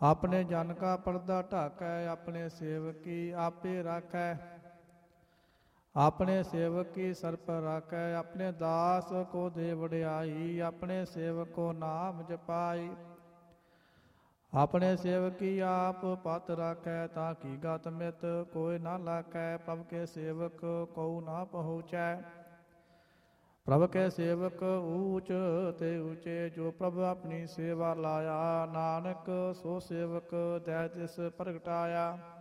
ਆਪਣੇ ਜਨ ਕਾ ਪਰਦਾ ਢਾਕੈ, ਆਪਣੇ ਸੇਵਕ ਕੀ ਆਪੇ ਰਾਖੈ। ਆਪਣੇ ਸੇਵਕ ਕੀ ਸਰ ਪਰ ਰਾਖੈ, ਆਪਣੇ ਦਾਸ ਕੋ ਦੇ ਵਡਿਆਈ, ਆਪਣੇ ਸੇਵਕ ਕੋ ਨਾਮ ਜਪਾਈ। ਆਪਣੇ ਸੇਵਕ ਕੀ ਆਪ ਪਤ ਰਾਖੈ, ਤਾਂ ਕੀ ਗਤ ਮਿਤ ਕੋਈ ਨਾ ਲਾਖੈ। ਪ੍ਰਭ ਕੇ ਸੇਵਕ ਕਉ ਨਾ ਪਹੁੰਚੈ, ਪ੍ਰਭ ਕੇ ਸੇਵਕ ਊਚ ਤੇ ਊਚੇ। ਜੋ ਪ੍ਰਭ ਆਪਣੀ ਸੇਵਾ ਲਾਇਆ, ਨਾਨਕ ਸੋ ਸੇਵਕ ਦਇਆ ਤਿਸ ਪ੍ਰਗਟਾਇਆ।